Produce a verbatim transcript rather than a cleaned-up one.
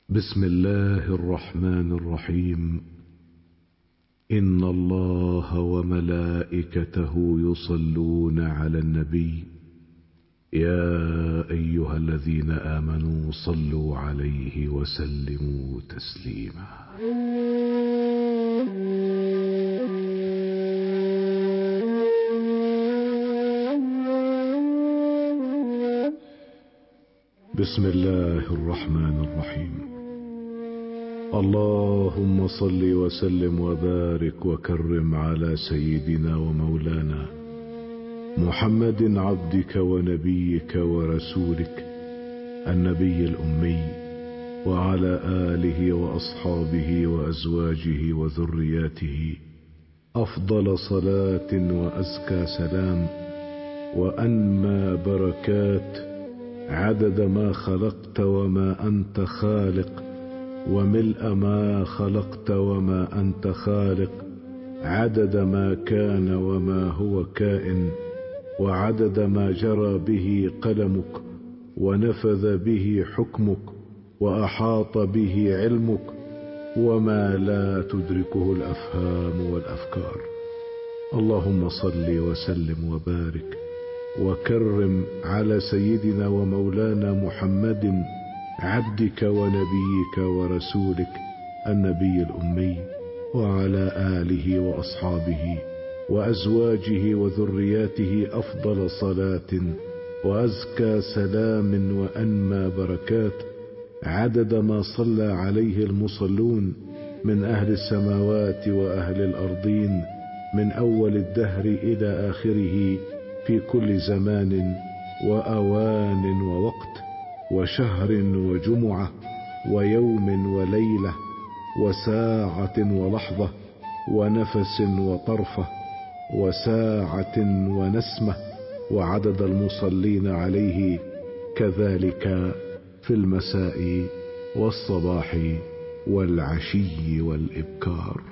بسم الله الرحمن الرحيم. إن الله وملائكته يصلون على النبي يا أيها الذين آمنوا صلوا عليه وسلموا تسليما. بسم الله الرحمن الرحيم. اللهم صل وسلم وبارك وكرم على سيدنا ومولانا محمد عبدك ونبيك ورسولك النبي الأمي، وعلى آله وأصحابه وأزواجه وذرياته أفضل صلاة وأزكى سلام وأنمى بركات، عدد ما خلقت وما أنت خالق، وملء ما خلقت وما أنت خالق، عدد ما كان وما هو كائن، وعدد ما جرى به قلمك ونفذ به حكمك وأحاط به علمك، وما لا تدركه الأفهام والأفكار. اللهم صل وسلم وبارك وكرم على سيدنا ومولانا محمد عبدك ونبيك ورسولك النبي الأمي، وعلى آله وأصحابه وأزواجه وذرياته أفضل صلاة وأزكى سلام وأنمى بركات، عدد ما صلى عليه المصلون من أهل السماوات وأهل الأرضين من أول الدهر إلى آخره، في كل زمان وأوان ووقت وشهر وجمعة ويوم وليلة وساعة ولحظة ونفس وطرفة وساعة ونسمة، وعدد المصلين عليه كذلك في المساء والصباح والعشي والإبكار.